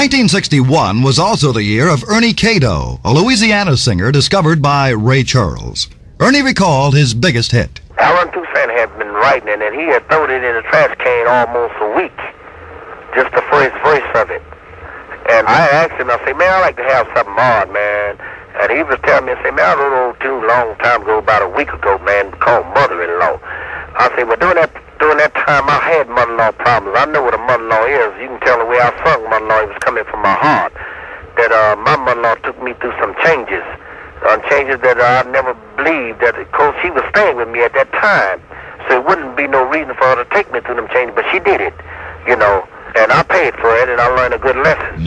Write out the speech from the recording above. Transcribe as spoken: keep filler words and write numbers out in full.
nineteen sixty-one was also the year of Ernie Cato, a Louisiana singer discovered by Ray Charles. Ernie recalled his biggest hit. Alan Toussaint had been writing it, and he had thrown it in the trash can almost a week, just the first verse of it. And I asked him, I said, man, I like to have something hard, man. And he was telling me, I said, man, I wrote an old tune a long time ago, about a week ago, man, called Mother-in-Law. I said, well, during that during that time, I had mother-in-law problems. I know what a mother-in-law is. You can tell the way I sung mother-in-law, it was coming from my heart. That uh, my mother-in-law took me through some changes, uh, changes that I never believed, that, of course, she was staying with me at that time. So it wouldn't be no reason for her to take me through them changes, but she did it, you know. And I paid for it, and I learned a good lesson.